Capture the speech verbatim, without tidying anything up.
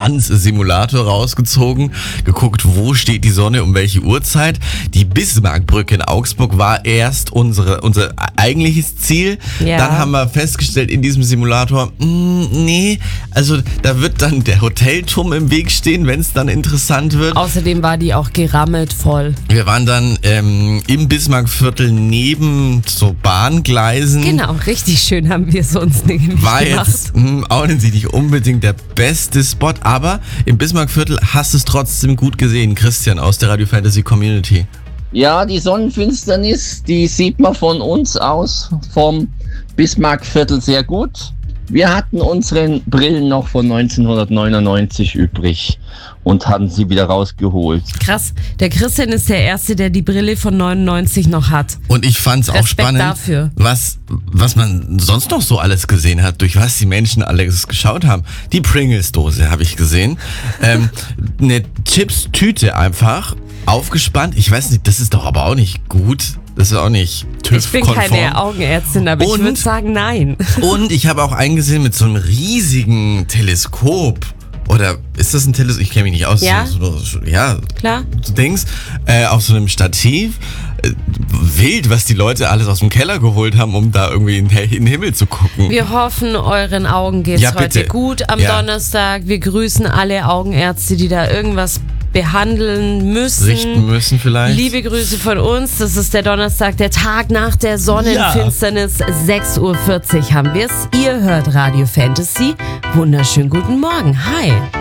Distanzsimulator rausgezogen, geguckt, wo steht die Sonne, um welche Uhrzeit. Die Bismarckbrücke in Augsburg war erst unsere, unser eigentliches Ziel. Ja. Dann haben wir festgestellt in diesem Simulator, mh, nee, also da wird dann der Hotelturm im Weg stehen, wenn es dann interessant wird. Außerdem war die auch gerammelt voll. Wir waren dann ähm, im Bismarckviertel neben so Bahngleisen. Genau, richtig schön haben wir es uns nämlich War gemacht. jetzt mh, auch nicht unbedingt der beste Spot, aber im Bismarckviertel hast du es trotzdem gut gesehen, Christian aus der Radio Fantasy Community. Ja, die Sonnenfinsternis, die sieht man von uns aus, vom Bismarckviertel sehr gut. Wir hatten unsere Brillen noch von neunzehnhundertneunundneunzig übrig und hatten sie wieder rausgeholt. Krass, der Christian ist der Erste, der die Brille von neunundneunzig noch hat. Und ich fand es auch Respekt spannend, dafür. Was, was man sonst noch so alles gesehen hat, durch was die Menschen alles geschaut haben. Die Pringles-Dose habe ich gesehen. ähm, eine Chips-Tüte einfach aufgespannt. Ich weiß nicht, das ist doch aber auch nicht gut. Das ist auch nicht TÜV-konform. Ich bin keine Augenärztin, aber Und- ich würde sagen, nein. Und ich habe auch eingesehen mit so einem riesigen Teleskop. Oder ist das ein Teleskop? Ich kenne mich nicht aus. Ja. So, so, ja, Klar. so Dings. Äh, auf so einem Stativ. Äh, wild, was die Leute alles aus dem Keller geholt haben, um da irgendwie in, in den Himmel zu gucken. Wir hoffen, euren Augen geht's Ja, heute bitte. gut am Ja. Donnerstag. Wir grüßen alle Augenärzte, die da irgendwas behandeln müssen. Richten müssen vielleicht. Liebe Grüße von uns. Das ist der Donnerstag, der Tag nach der Sonnenfinsternis. sechs Uhr vierzig haben wir's. Ihr hört Radio Fantasy. Wunderschönen guten Morgen. Hi.